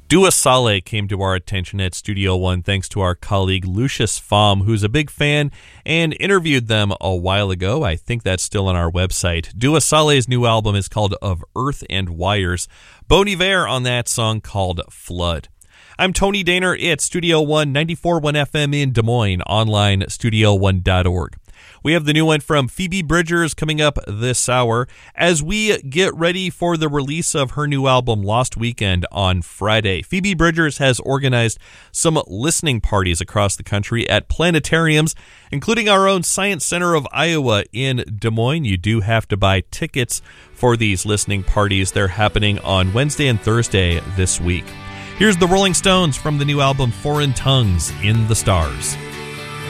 Dua Saleh came to our attention at Studio One thanks to our colleague Lucius Pham, who's a big fan and interviewed them a while ago. I think that's still on our website. Dua Saleh's new album is called Of Earth and Wires. Bon Iver on that song called Flood. I'm Tony Daner. It's Studio One, 94.1 FM in Des Moines, online studio1.org. We have the new one from Phoebe Bridgers coming up this hour as we get ready for the release of her new album Lost Weekend on Friday. Phoebe Bridgers has organized some listening parties across the country at planetariums, including our own Science Center of Iowa in Des Moines. You do have to buy tickets for these listening parties. They're happening on Wednesday and Thursday this week. Here's the Rolling Stones from the new album Foreign Tongues, In the Stars.